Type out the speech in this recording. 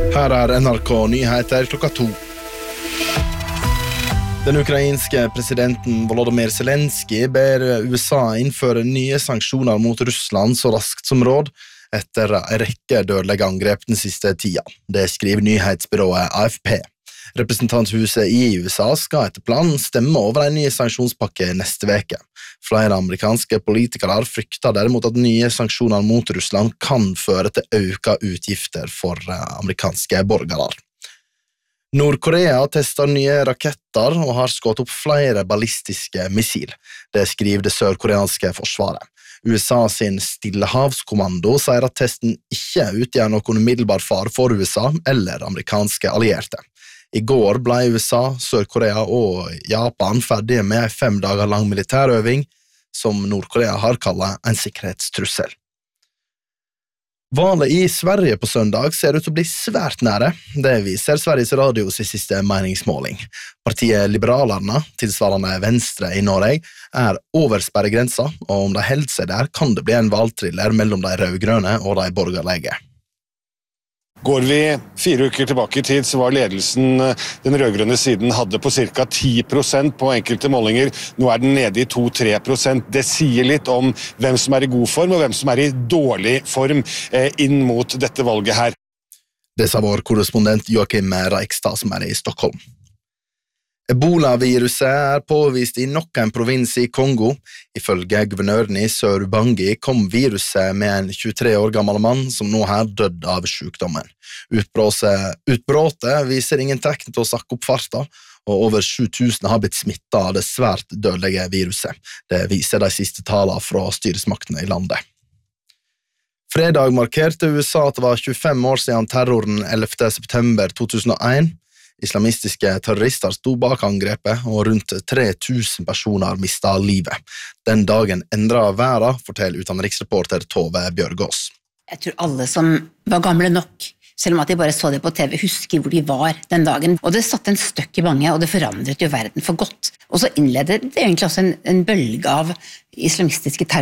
Her NRK Nyheter klokka 2. Den ukrainske presidenten Volodymyr Zelensky ber USA innføre nye sanksjoner mot Russland så raskt som råd etter en rekke dødelige angrep den siste tida. Det skriver nyhetsbyrået AFP. Representanthuset i USA skal etter planen stemme over en ny sanksjonspakke neste veke. Flere amerikanske politikere frykter derimot at nye sanksjoner mot Russland kan føre til økte utgifter for amerikanske borgere. Nord-Korea testar nye raketter og har skått opp flere ballistiske missil. Det skriver det sørkoreanske forsvaret. USA sin Stillehavskommando sier at testen ikke utgjør noen umiddelbar fare for USA eller amerikanske allierte. I går ble USA, Sør-Korea og Japan ferdige med en 5 dager lang militærøving som Nord-Korea har kallet en sikkerhetstrussel. Valet i Sverige på søndag ser ut til å bli svært nære. Det viser Sveriges Radios siste meningsmåling. Partiet Liberalerna, tilsvarende Venstre i Norge, over sperregrensa, og om de holder seg der, kan det bli en valgthriller mellom de rødgrønne og de borgerlige. Går vi 4 uker tilbake i tid, så var ledelsen den rødgrønne siden hadde på ca. 10% på enkelte målinger. Nå den nede i 2-3%. Det sier litt om hvem som i god form og hvem som i dårlig form inn mot dette valget her. Det sa vår korrespondent Joachim Reikstad som i Stockholm. Ebola-viruset påvist i nok en provins i Kongo. Ifølge guvernøren i Sør-Ubangi kom viruset med en 23 år gammel mann som nå har dødd av sykdommen. Utbrottet viser ingen tegn til å sakke opp farta, og over 7000 har blitt smittet av det svært dødelige viruset. Det viser de siste tallene fra styresmaktene i landet. Fredag markerte USA at det var 25 år siden terroren 11. september 2001. Islamistiske terrorister sto bak angrepet, og rundt 3000 personer mistet livet. Den dagen endret verden, forteller utenriksreporter Tove Bjørgaas. Jeg tror alle som var gamle nok, selv om at de bare så det på TV, husker hvor de var den dagen. Og det satte en støkk i mange, og det forandret jo verden for godt. Og så innledet det egentlig også en bølge av islamistiske terror